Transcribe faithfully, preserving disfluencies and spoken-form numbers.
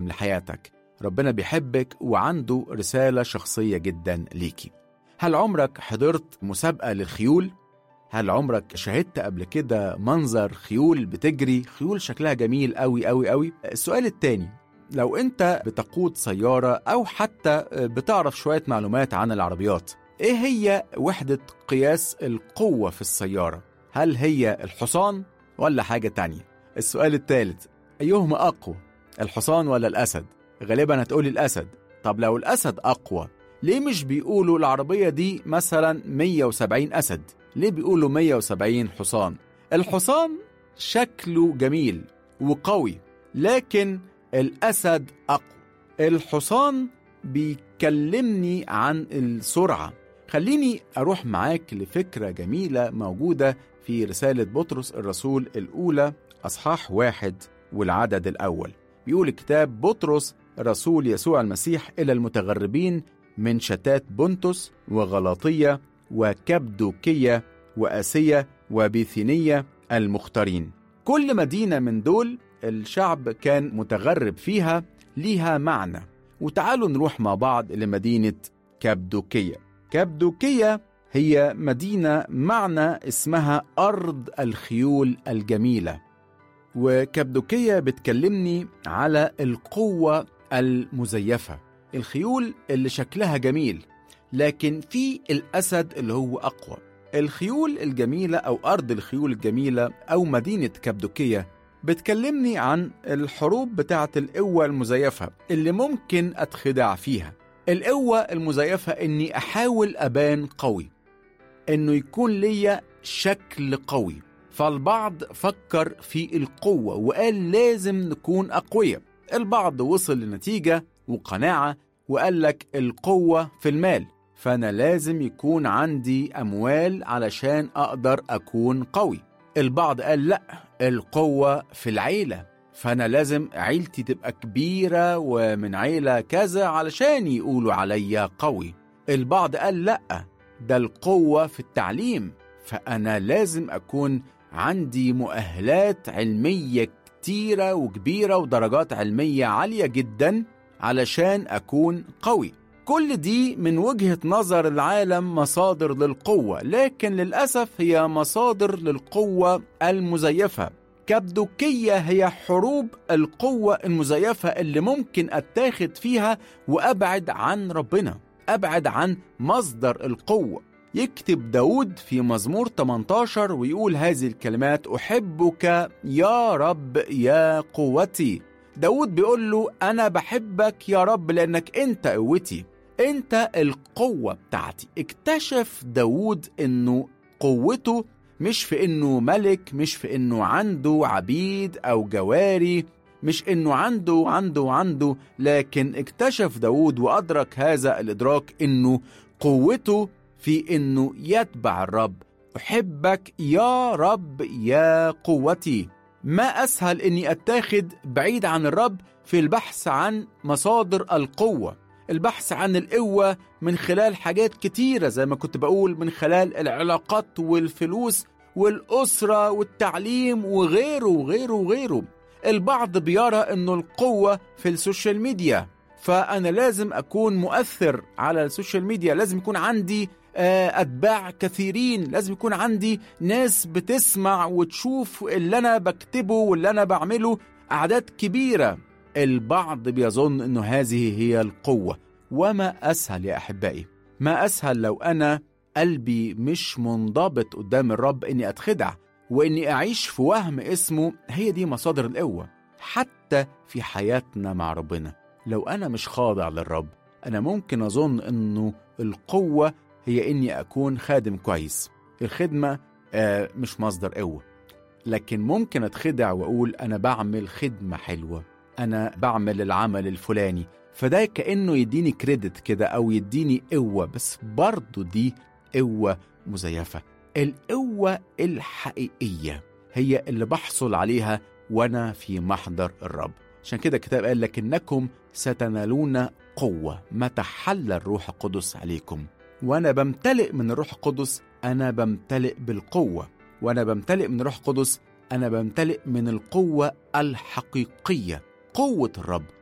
لحياتك. ربنا بيحبك وعنده رسالة شخصية جدا ليكي. هل عمرك حضرت مسابقة للخيول؟ هل عمرك شاهدت قبل كده منظر خيول بتجري؟ خيول شكلها جميل قوي قوي قوي. السؤال التاني، لو انت بتقود سيارة او حتى بتعرف شوية معلومات عن العربيات، ايه هي وحدة قياس القوة في السيارة؟ هل هي الحصان ولا حاجة تانية؟ السؤال الثالث، ايهما اقوى، الحصان ولا الاسد؟ غالبا هتقولي الاسد. طب لو الاسد اقوى، ليه مش بيقولوا العربية دي مثلا مية وسبعين اسد؟ ليه بيقولوا مية وسبعين حصان؟ الحصان شكله جميل وقوي، لكن الاسد اقوى. الحصان بيكلمني عن السرعة. خليني أروح معاك لفكرة جميلة موجودة في رسالة بطرس الرسول الأولى أصحاح واحد والعدد الأول. بيقول الكتاب: بطرس رسول يسوع المسيح إلى المتغربين من شتات بنطس وغلاطية وكبدوكية وآسية وبيثينية المختارين. كل مدينة من دول الشعب كان متغرب فيها ليها معنى. وتعالوا نروح مع بعض لمدينة كبدوكية. كبدوكية هي مدينة معنى اسمها أرض الخيول الجميلة، وكبدوكية بتكلمني على القوة المزيفة، الخيول اللي شكلها جميل، لكن في الأسد اللي هو أقوى. الخيول الجميلة أو أرض الخيول الجميلة أو مدينة كبدوكية بتكلمني عن الحروب بتاعة القوة المزيفة اللي ممكن أتخدع فيها. القوة المزيفة إني أحاول أبان قوي، إنه يكون ليا شكل قوي. فالبعض فكر في القوة وقال لازم نكون أقوياء. البعض وصل لنتيجة وقناعة وقال لك القوة في المال، فأنا لازم يكون عندي أموال علشان أقدر أكون قوي. البعض قال لأ، القوة في العيلة، فأنا لازم عيلتي تبقى كبيرة ومن عيلة كذا علشان يقولوا عليا قوي. البعض قال لأ، ده القوة في التعليم، فأنا لازم أكون عندي مؤهلات علمية كتيرة وكبيرة ودرجات علمية عالية جدا علشان أكون قوي. كل دي من وجهة نظر العالم مصادر للقوة، لكن للأسف هي مصادر للقوة المزيفة. كبدوكية هي حروب القوة المزيفة اللي ممكن أتاخد فيها وأبعد عن ربنا، أبعد عن مصدر القوة. يكتب داود في مزمور ثمانية عشر ويقول هذه الكلمات: أحبك يا رب يا قوتي. داود بيقول له أنا بحبك يا رب لأنك أنت قوتي، أنت القوة بتاعتي. اكتشف داود أنه قوته مش في أنه ملك، مش في أنه عنده عبيد أو جواري، مش أنه عنده عنده عنده لكن اكتشف داود وأدرك هذا الإدراك أنه قوته في أنه يتبع الرب. أحبك يا رب يا قوتي. ما أسهل أني أتاخد بعيد عن الرب في البحث عن مصادر القوة، البحث عن القوة من خلال حاجات كتيرة زي ما كنت بقول، من خلال العلاقات والفلوس والأسرة والتعليم وغيره وغيره وغيره. البعض بيرى أنه القوة في السوشيال ميديا، فأنا لازم أكون مؤثر على السوشيال ميديا، لازم يكون عندي أتباع كثيرين، لازم يكون عندي ناس بتسمع وتشوف اللي أنا بكتبه واللي أنا بعمله، أعداد كبيرة. البعض بيظن أنه هذه هي القوة. وما أسهل يا أحبائي، ما أسهل لو أنا قلبي مش منضبط قدام الرب أني أتخدع وأني أعيش في وهم اسمه هي دي مصادر القوة. حتى في حياتنا مع ربنا لو أنا مش خاضع للرب، أنا ممكن أظن أنه القوة هي إني أكون خادم كويس. الخدمة آه مش مصدر قوة، لكن ممكن أتخدع وأقول أنا بعمل خدمة حلوة، أنا بعمل العمل الفلاني، فده كأنه يديني كريدت كده أو يديني قوة، بس برضو دي قوة مزيفة. القوة الحقيقية هي اللي بحصل عليها وأنا في محضر الرب. عشان كده الكتاب قال لكنكم ستنالون قوة متى حل الروح القدس عليكم. وأنا بمتلئ من الروح القدس أنا بمتلئ بالقوة، وأنا بمتلئ من الروح القدس أنا بمتلئ من القوة الحقيقية، قوة الرب،